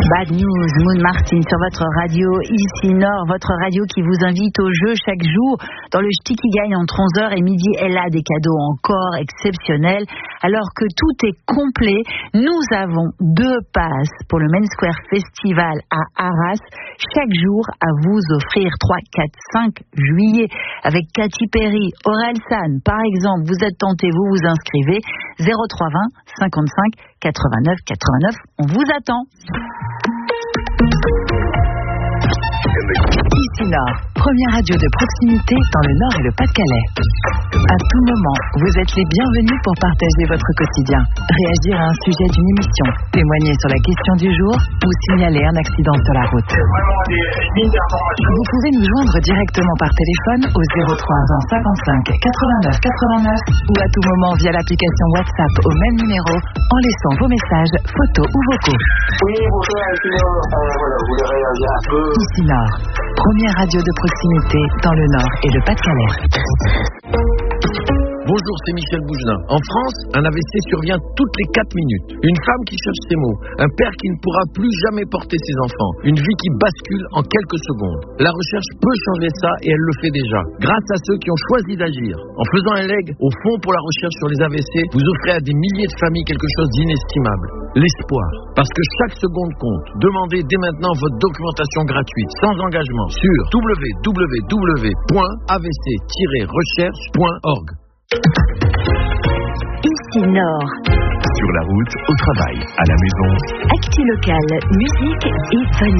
Bad News, Moon Martin sur votre radio ici Nord, votre radio qui vous invite au jeu chaque jour. Dans le Ch'ti qui gagne entre 11h et midi, elle a des cadeaux encore exceptionnels. Alors que tout est complet, nous avons 2 passes pour le Main Square Festival à Arras. Chaque jour à vous offrir 3, 4, 5 juillet avec Katy Perry, Orelsan. Par exemple, vous êtes tenté, vous vous inscrivez 0320 55 89 89. On vous attend. Ici Nord, première radio de proximité dans le Nord et le Pas-de-Calais. À tout moment, vous êtes les bienvenus pour partager votre quotidien, réagir à un sujet d'une émission, témoigner sur la question du jour ou signaler un accident sur la route. Vous pouvez nous joindre directement par téléphone au 03 20 55 89 89 ou à tout moment via l'application WhatsApp au même numéro en laissant vos messages, photos ou vocaux. Oui, bonjour, voilà, vous voulez réagir un peu. Ici Nord, première radio de proximité dans le Nord et le Pas-de-Calais. Bonjour, c'est Michel Bougelin. En France, un AVC survient toutes les 4 minutes. Une femme qui cherche ses mots, un père qui ne pourra plus jamais porter ses enfants, une vie qui bascule en quelques secondes. La recherche peut changer ça et elle le fait déjà. Grâce à ceux qui ont choisi d'agir. En faisant un leg au Fonds pour la recherche sur les AVC, vous offrez à des milliers de familles quelque chose d'inestimable. L'espoir. Parce que chaque seconde compte. Demandez dès maintenant votre documentation gratuite, sans engagement, sur www.avc-recherche.org. Ici Nord. Sur la route, au travail, à la maison. Actu local, musique et famille.